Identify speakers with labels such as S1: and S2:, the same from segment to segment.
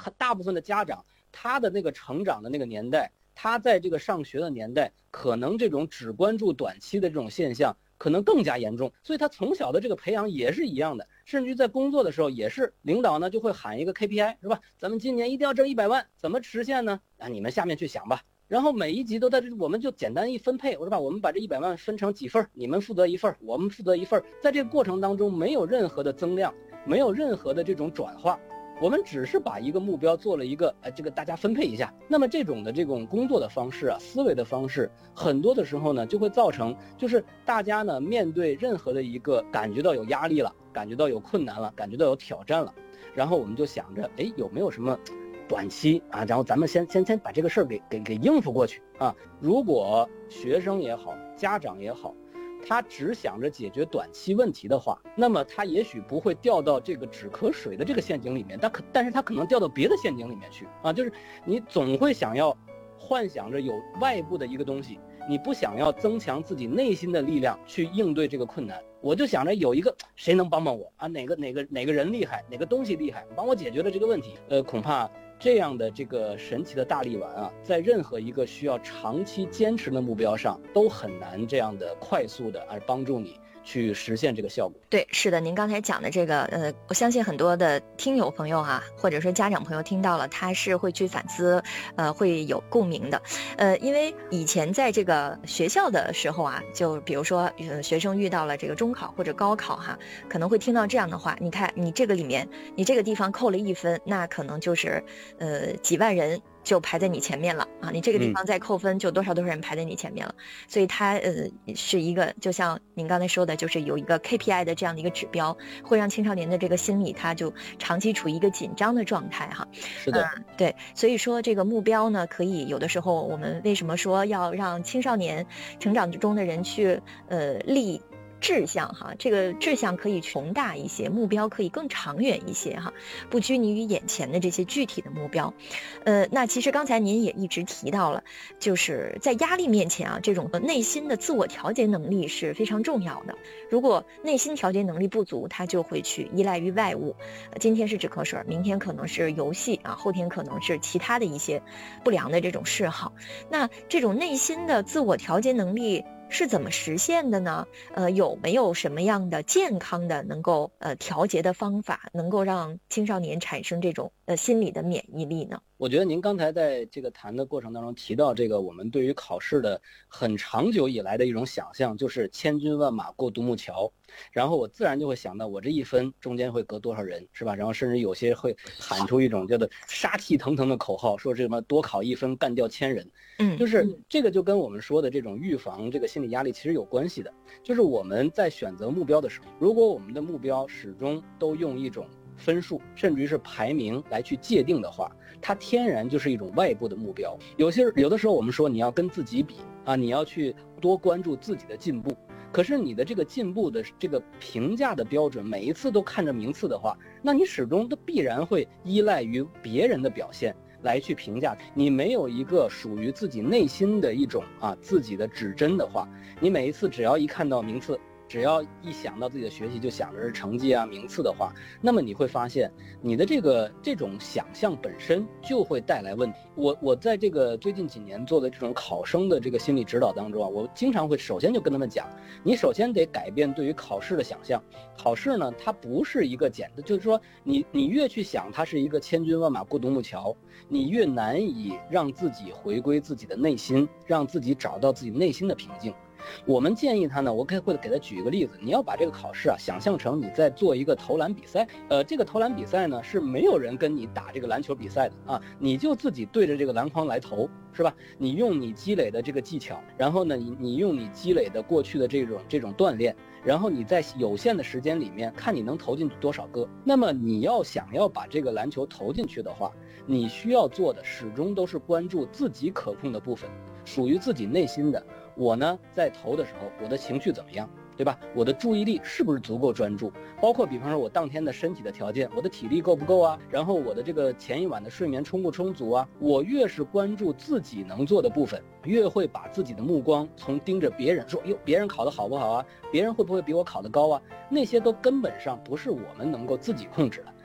S1: 大部分的家长，他的那个成长的那个年代，他在这个上学的年代，可能这种只关注短期的这种现象可能更加严重，所以他从小的这个培养也是一样的，甚至于在工作的时候也是，领导呢就会喊一个 KPI 是吧？咱们今年一定要挣100万，怎么实现呢？你们下面去想吧。然后每一级都在这，我们就简单一分配，我说吧，我们把这100万分成几份，你们负责一份，我们负责一份，在这个过程当中没有任何的增量，没有任何的这种转化。我们只是把一个目标做了一个这个大家分配一下。那么这种工作的方式啊，思维的方式，很多的时候呢就会造成，就是大家呢面对任何的一个感觉到有压力了，感觉到有困难了，感觉到有挑战了，然后我们就想着有没有什么短期啊，然后咱们先把这个事儿给应付过去啊。如果学生也好，家长也好，他只想着解决短期问题的话，那么他也许不会掉到这个止渴水的这个陷阱里面，但是他可能掉到别的陷阱里面去啊。就是你总会想要幻想着有外部的一个东西，你不想要增强自己内心的力量去应对这个困难。我就想着有一个谁能帮帮我啊？哪个人厉害，哪个东西厉害，帮我解决了这个问题。恐怕这样的这个神奇的大力丸啊，在任何一个需要长期坚持的目标上，都很难这样的快速的而帮助你去实现这个效果。
S2: 对，是的，您刚才讲的这个我相信很多的听友朋友啊，或者说家长朋友听到了，他是会去反思，会有共鸣的。因为以前在这个学校的时候啊，就比如说学生遇到了这个中考或者高考哈，可能会听到这样的话，你看你这个里面，你这个地方扣了1分，那可能就是几万人就排在你前面了啊！你这个地方再扣分，就多少人排在你前面了。所以它是一个，就像您刚才说的，就是有一个 KPI 的这样的一个指标，会让青少年的这个心理，他就长期处于一个紧张的状态哈。
S1: 是的，
S2: 对，所以说这个目标呢，可以有的时候我们为什么说要让青少年成长中的人去立志向哈，这个志向可以宏大一些，目标可以更长远一些哈，不拘泥于眼前的这些具体的目标。那其实刚才您也一直提到了，就是在压力面前啊，这种内心的自我调节能力是非常重要的。如果内心调节能力不足，他就会去依赖于外物，今天是止咳水，明天可能是游戏啊，后天可能是其他的一些不良的这种嗜好。那这种内心的自我调节能力是怎么实现的呢？有没有什么样的健康的能够调节的方法，能够让青少年产生这种心理的免疫力呢？
S1: 我觉得您刚才在这个谈的过程当中提到这个我们对于考试的很长久以来的一种想象，就是千军万马过独木桥，然后我自然就会想到我这1分中间会隔多少人，是吧？然后甚至有些会喊出一种叫做杀气腾腾的口号，说这什么多考1分干掉1000人。就是这个就跟我们说的这种预防这个心理压力其实有关系的。就是我们在选择目标的时候，如果我们的目标始终都用一种分数甚至于是排名来去界定的话，它天然就是一种外部的目标。有的时候我们说你要跟自己比啊，你要去多关注自己的进步，可是你的这个进步的这个评价的标准每一次都看着名次的话，那你始终都必然会依赖于别人的表现来去评价。你没有一个属于自己内心的一种自己的指针的话，你每一次只要一看到名次，只要一想到自己的学习就想着是成绩啊名次的话，那么你会发现你的这种想象本身就会带来问题。我在这个最近几年做的这种考生的这个心理指导当中啊，我经常会首先就跟他们讲，你首先得改变对于考试的想象。考试呢，它不是一个简单，就是说你越去想它是一个千军万马过独木桥，你越难以让自己回归自己的内心，让自己找到自己内心的平静。我们建议他呢，我会给他举一个例子，你要把这个考试想象成你在做一个投篮比赛，这个投篮比赛呢是没有人跟你打这个篮球比赛的你就自己对着这个篮筐来投，是吧？你用你积累的这个技巧，然后呢，你用你积累的过去的这种锻炼，然后你在有限的时间里面看你能投进去多少个。那么你想要把这个篮球投进去的话，你需要做的始终都是关注自己可控的部分，属于自己内心的。我呢在投的时候，我的情绪怎么样，对吧？我的注意力是不是足够专注？包括比方说我当天的身体的条件，我的体力够不够啊？然后我的这个前一晚的睡眠充不充足啊？我越是关注自己能做的部分，越会把自己的目光从盯着别人说，哟，别人考得好不好啊？别人会不会比我考得高啊？那些都根本上不是我们能够自己控制的。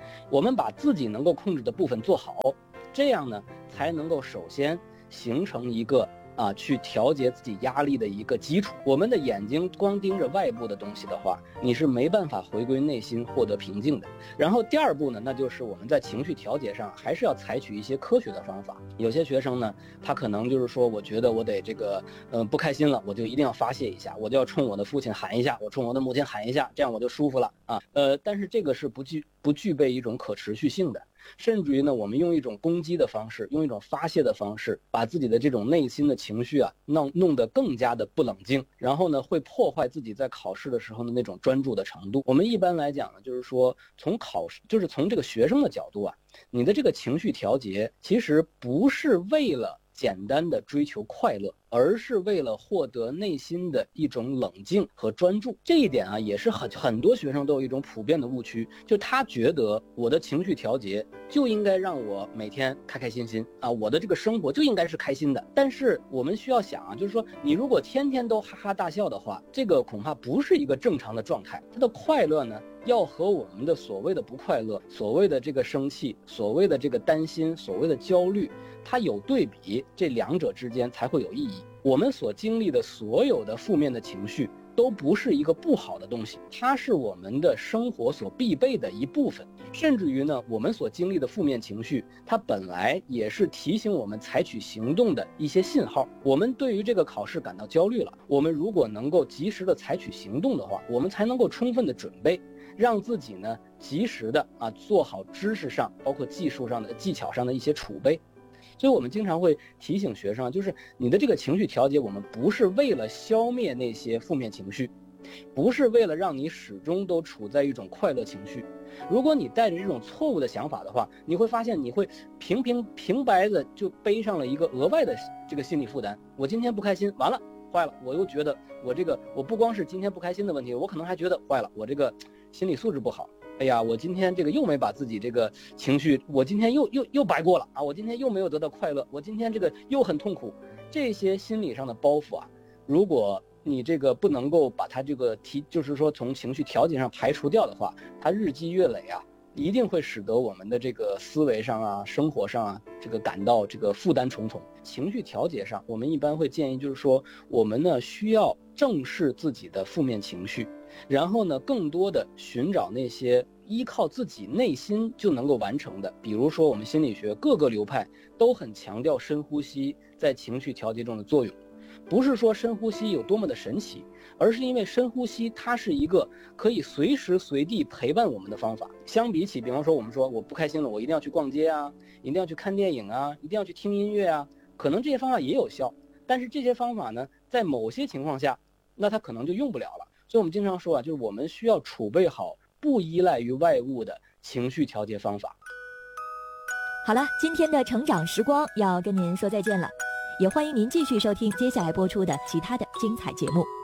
S1: 我们把自己能够控制的部分做好，这样呢才能够首先形成一个去调节自己压力的一个基础。我们的眼睛光盯着外部的东西的话，你是没办法回归内心获得平静的。然后第二步呢，那就是我们在情绪调节上还是要采取一些科学的方法。有些学生呢，他可能就是说，我觉得我得不开心了，我就一定要发泄一下，我就要冲我的父亲喊一下，我冲我的母亲喊一下，这样我就舒服了但是这个是不具备一种可持续性的。甚至于呢，我们用一种攻击的方式，用一种发泄的方式，把自己的这种内心的情绪弄得更加的不冷静，然后呢，会破坏自己在考试的时候的那种专注的程度。我们一般来讲呢，就是说从这个学生的角度你的这个情绪调节其实不是为了简单的追求快乐，而是为了获得内心的一种冷静和专注。这一点也是很多学生都有一种普遍的误区，就他觉得我的情绪调节就应该让我每天开开心心我的这个生活就应该是开心的。但是我们需要想就是说，你如果天天都哈哈大笑的话，这个恐怕不是一个正常的状态。他的快乐呢，要和我们的所谓的不快乐，所谓的这个生气，所谓的这个担心，所谓的焦虑，它有对比，这两者之间才会有意义。我们所经历的所有的负面的情绪都不是一个不好的东西，它是我们的生活所必备的一部分。甚至于呢，我们所经历的负面情绪，它本来也是提醒我们采取行动的一些信号。我们对于这个考试感到焦虑了，我们如果能够及时的采取行动的话，我们才能够充分的准备，让自己呢及时的做好知识上包括技术上的技巧上的一些储备。所以我们经常会提醒学生，就是你的这个情绪调节，我们不是为了消灭那些负面情绪，不是为了让你始终都处在一种快乐情绪。如果你带着这种错误的想法的话，你会发现你会平白的就背上了一个额外的这个心理负担。我今天不开心，完了坏了，我又觉得我不光是今天不开心的问题，我可能还觉得坏了，我这个心理素质不好。哎呀，我今天这个又没把自己这个情绪，我今天又白过了我今天又没有得到快乐，我今天这个又很痛苦。这些心理上的包袱如果你这个不能够把它这个就是说从情绪调节上排除掉的话，它日积月累一定会使得我们的这个思维上生活上这个感到这个负担重重。情绪调节上，我们一般会建议就是说，我们呢需要正视自己的负面情绪，然后呢更多的寻找那些依靠自己内心就能够完成的。比如说我们心理学各个流派都很强调深呼吸在情绪调节中的作用。不是说深呼吸有多么的神奇，而是因为深呼吸它是一个可以随时随地陪伴我们的方法。相比起比方说我们说我不开心了，我一定要去逛街一定要去看电影一定要去听音乐可能这些方法也有效，但是这些方法呢在某些情况下那它可能就用不了了。所以我们经常说就是我们需要储备好不依赖于外物的情绪调节方法。
S2: 好了，今天的成长时光要跟您说再见了，也欢迎您继续收听接下来播出的其他的精彩节目。